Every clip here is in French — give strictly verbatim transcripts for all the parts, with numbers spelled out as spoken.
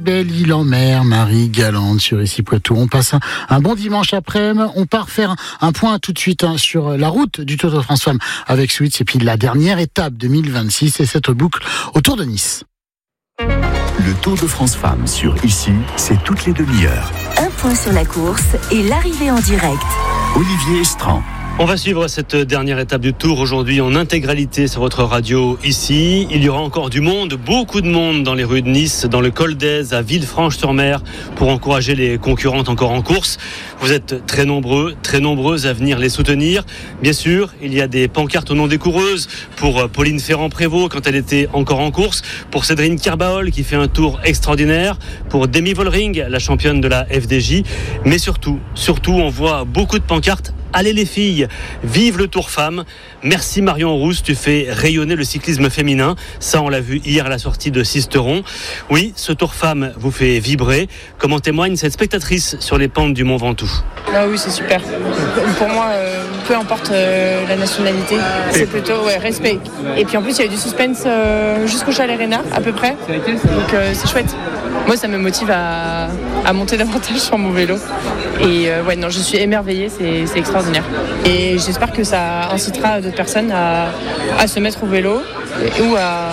belle île en mer, Marie Galante sur Ici Poitou. On passe un, un bon dimanche après-midi. On part faire un, un point tout de suite hein, sur la route du Tour de France Femmes avec Switch. Et puis la dernière étape deux mille vingt-six et cette boucle autour de Nice. Le Tour de France Femmes sur Ici, c'est toutes les demi-heures. Un point sur la course et l'arrivée en direct. Olivier Estran. On va suivre cette dernière étape du Tour aujourd'hui en intégralité sur votre radio ici. Il y aura encore du monde, beaucoup de monde dans les rues de Nice, dans le Col d'Aise, à Villefranche-sur-Mer, pour encourager les concurrentes encore en course. Vous êtes très nombreux, très nombreuses à venir les soutenir. Bien sûr, il y a des pancartes au nom des coureuses pour Pauline Ferrand-Prévot quand elle était encore en course, pour Cédrine Kerbaol qui fait un tour extraordinaire, pour Demi Vollering, la championne de la F D J. Mais surtout, surtout, on voit beaucoup de pancartes. Allez les filles, vive le Tour Femmes. Merci Marion Rousse, tu fais rayonner le cyclisme féminin. Ça, on l'a vu hier à la sortie de Sisteron. Oui, ce Tour Femmes vous fait vibrer, comme en témoigne cette spectatrice sur les pentes du Mont Ventoux. Ah oui, c'est super. Pour moi, euh, peu importe euh, la nationalité, c'est plutôt ouais, respect. Et puis en plus, il y a eu du suspense euh, jusqu'au Chalet Arena, à peu près. Donc euh, c'est chouette. Moi, ça me motive à, à monter davantage sur mon vélo. Et euh, ouais, non, je suis émerveillée, c'est, c'est extraordinaire. Et j'espère que ça incitera d'autres personnes à, à se mettre au vélo ou à,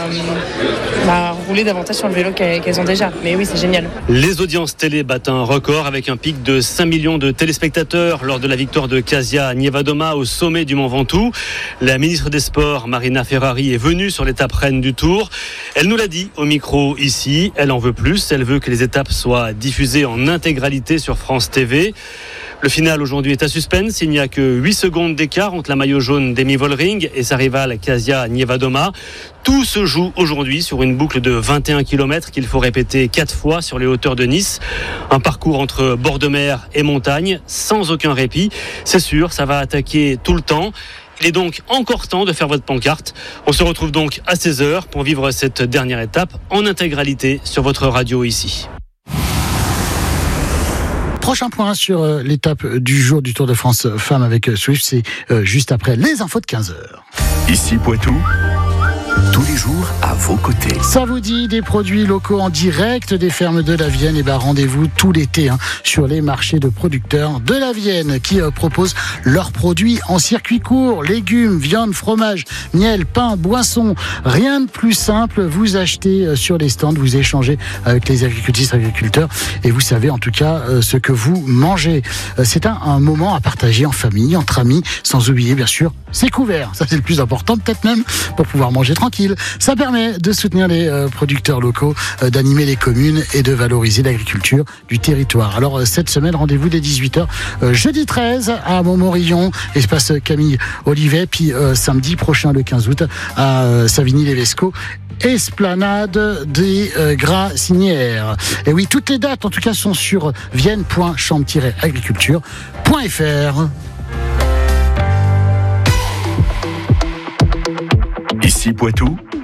à rouler davantage sur le vélo qu'elles ont déjà. Mais oui, c'est génial. Les audiences télé battent un record avec un pic de cinq millions de téléspectateurs lors de la victoire de Kasia Nievadoma au sommet du Mont Ventoux. La ministre des Sports, Marina Ferrari, est venue sur l'étape reine du Tour. Elle nous l'a dit au micro ici. Elle en veut plus. Elle veut que les étapes soient diffusées en intégralité sur France T V. Le final aujourd'hui est à suspense. Il n'y a que huit secondes d'écart entre la maillot jaune Demi Vollering et sa rivale Kasia Nievadoma. Tout se joue aujourd'hui sur une boucle de vingt et un kilomètres qu'il faut répéter quatre fois sur les hauteurs de Nice. Un parcours entre bord de mer et montagne, sans aucun répit. C'est sûr, ça va attaquer tout le temps. Il est donc encore temps de faire votre pancarte. On se retrouve donc à seize heures pour vivre cette dernière étape en intégralité sur votre radio ici. Prochain point sur euh, l'étape du jour du Tour de France Femmes avec euh, Swift, c'est euh, juste après les infos de quinze heures. Ici Poitou, tous les jours à vos côtés. Ça vous dit des produits locaux en direct des fermes de la Vienne? Et ben rendez-vous tout l'été hein, sur les marchés de producteurs de la Vienne qui euh, proposent leurs produits en circuit court, légumes, viande, fromage, miel, pain, boissons. Rien de plus simple. Vous achetez euh, sur les stands, vous échangez avec les agricultrices, agriculteurs et vous savez en tout cas euh, ce que vous mangez. Euh, c'est un, un moment à partager en famille, entre amis, sans oublier bien sûr c'est couvert. Ça c'est le plus important peut-être même pour pouvoir manger tranquille. Ça permet de soutenir les euh, producteurs locaux, euh, d'animer les communes et de valoriser l'agriculture du territoire. Alors euh, cette semaine, rendez-vous dès dix-huit heures, euh, jeudi treize à Montmorillon, espace Camille Olivet, puis euh, samedi prochain le quinze août à euh, Savigny-Levesco. Esplanade des euh, Grassinières. Et oui, toutes les dates en tout cas sont sur vienne point chambre tiret agriculture point f r. Ici Poitou,